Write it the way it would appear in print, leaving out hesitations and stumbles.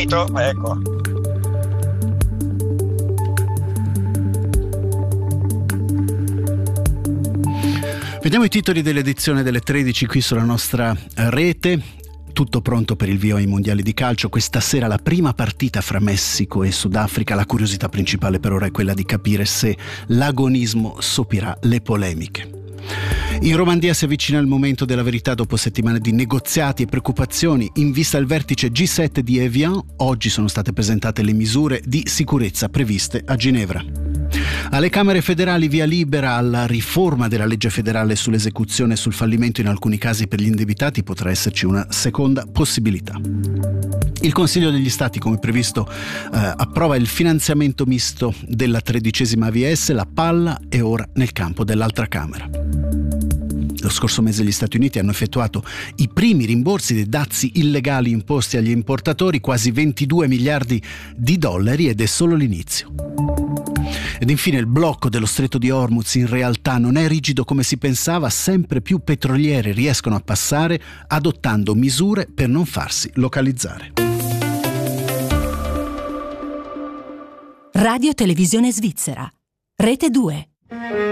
finito? Ecco. Vediamo i titoli dell'edizione delle 13 qui sulla nostra rete. Tutto pronto per il via ai mondiali di calcio. Questa sera la prima partita fra Messico e Sudafrica. La curiosità principale per ora è quella di capire se l'agonismo sopirà le polemiche. In Romandia si avvicina il momento della verità dopo settimane di negoziati e preoccupazioni. In vista del vertice G7 di Evian, oggi sono state presentate le misure di sicurezza previste a Ginevra. Alle Camere federali via libera alla riforma della legge federale sull'esecuzione e sul fallimento in alcuni casi per gli indebitati. Potrà esserci una seconda possibilità. Il Consiglio degli Stati, come previsto, approva il finanziamento misto della 13ª AVS. La palla è ora nel campo dell'altra Camera. Lo scorso mese gli Stati Uniti hanno effettuato i primi rimborsi dei dazi illegali imposti agli importatori, quasi 22 miliardi di dollari, ed è solo l'inizio. Ed infine il blocco dello Stretto di Hormuz in realtà non è rigido come si pensava. Sempre più petroliere riescono a passare adottando misure per non farsi localizzare. Radio Televisione Svizzera, Rete 2.